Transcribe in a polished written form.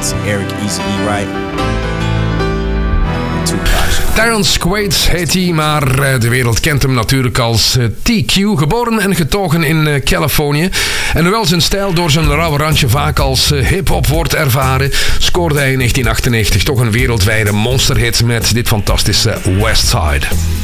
That's Eric Eazy-E Wright. Terrence Quaid heet hij, maar de wereld kent hem natuurlijk als TQ. Geboren en getogen in Californië. En hoewel zijn stijl door zijn rauwe randje vaak als hip-hop wordt ervaren, scoorde hij in 1998 toch een wereldwijde monsterhit met dit fantastische West Side.